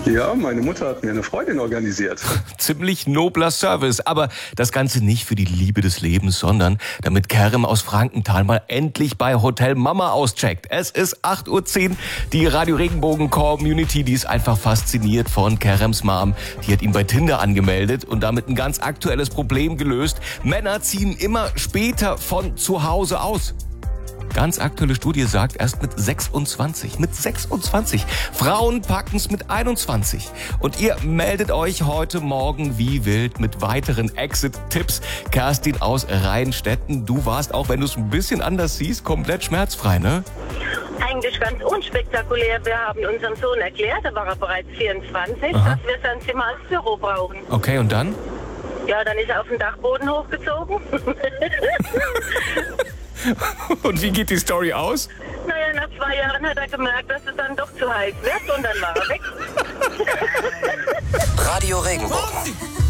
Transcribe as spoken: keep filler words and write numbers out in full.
Ja, meine Mutter hat mir eine Freundin organisiert. Ziemlich nobler Service, aber das Ganze nicht für die Liebe des Lebens, sondern damit Kerem aus Frankenthal mal endlich bei Hotel Mama auscheckt. Es ist acht Uhr zehn, die Radio Regenbogen Community, die ist einfach fasziniert von Kerems Mom. Die hat ihn bei Tinder angemeldet und damit ein ganz aktuelles Problem gelöst. Männer ziehen immer später von zu Hause aus. Ganz aktuelle Studie sagt, erst mit sechsundzwanzig. Mit sechsundzwanzig. Frauen packen's mit einundzwanzig. Und ihr meldet euch heute Morgen wie wild mit weiteren Exit-Tipps. Kerstin aus Rheinstetten, du warst, auch wenn du es ein bisschen anders siehst, komplett schmerzfrei, ne? Eigentlich ganz unspektakulär. Wir haben unserem Sohn erklärt, da war er bereits vierundzwanzig, Aha. dass wir sein Zimmer als Büro brauchen. Okay, und dann? Ja, dann ist er auf den Dachboden hochgezogen. Und wie geht die Story aus? Naja, nach zwei Jahren hat er gemerkt, dass es dann doch zu heiß wird und dann war er weg. Radio Regenbogen.